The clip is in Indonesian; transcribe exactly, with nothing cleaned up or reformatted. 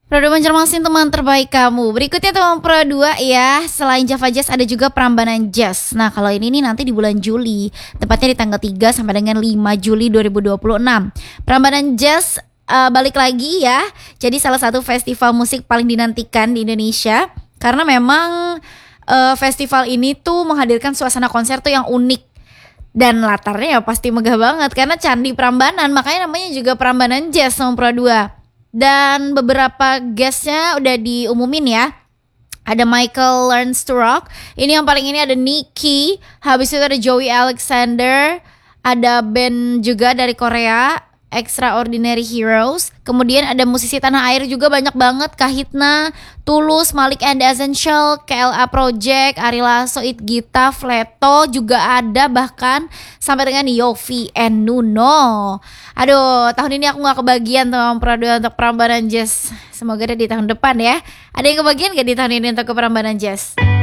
Pro dua mencermasin teman terbaik kamu. Berikutnya teman Pro dua ya. Selain Java Jazz ada juga Prambanan Jazz. Nah kalau ini nih nanti di bulan Juli, tepatnya di tanggal tiga sampai dengan lima Juli dua ribu dua puluh enam. Prambanan Jazz uh, balik lagi ya. Jadi salah satu festival musik paling dinantikan di Indonesia. Karena memang uh, festival ini tuh menghadirkan suasana konser tuh yang unik. Dan latarnya ya pasti megah banget karena Candi Prambanan, makanya namanya juga Prambanan Jazz sama Pro dua. Dan beberapa guestnya udah diumumin ya. Ada Michael Learns to Rock. Ini yang paling ini ada Nicky. Habis itu ada Joey Alexander. Ada band juga dari Korea, Extraordinary Heroes. Kemudian ada musisi tanah air juga banyak banget. Kahitna, Tulus, Malik and the Essential, K L A Project, Ari Lasso, It Gita, Fleto juga ada, bahkan sampai dengan Yofi and Nuno. Aduh, tahun ini aku gak kebagian teman Pro dua untuk Prambanan Jazz. Semoga ada di tahun depan ya. Ada yang kebagian gak di tahun ini untuk ke Prambanan Jazz?